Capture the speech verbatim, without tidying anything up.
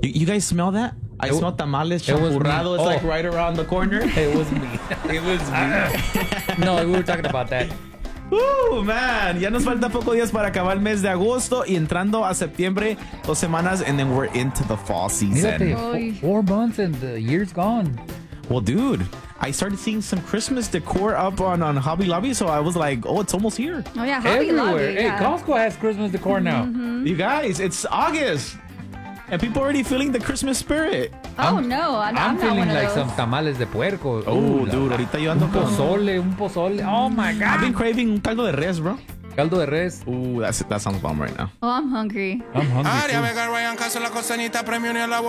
You, you guys smell that? I It smell w- tamales, it was me. champurrado. It's Oh. like right around the corner. It was me. It was me. No, we were talking about that. Woo, man. Ya nos falta pocos días para acabar el mes de agosto y entrando a septiembre, dos semanas, and then we're into the fall season. Mírate, Oy. fo- four months and the year's gone. Well, dude, I started seeing some Christmas decor up on, on Hobby Lobby, so I was like, oh, it's almost here. Oh yeah, Hobby Everywhere. Lobby. Hey, Yeah. Costco has Christmas decor now. You guys, it's August. And people already feeling the Christmas spirit. Oh I'm- no, I'm, I'm, I'm not feeling one of like those. some tamales de puerco. Oh, Ooh, dude, la- ahorita yo Un ando con... pozole, un pozole. Oh my I've God. been craving un caldo de res, bro. Caldo de res. Ooh, that's, that sounds bomb right now. Oh, I'm hungry. I'm hungry Área too. Vega Ryan Caso la costanita premio ni a la